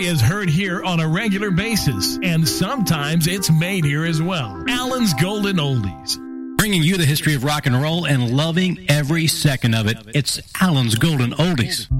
is heard here on a regular basis, and sometimes it's made here as well. Alan's Golden Oldies. Bringing you the history of rock and roll and loving every second of it. It's Alan's Golden Oldies.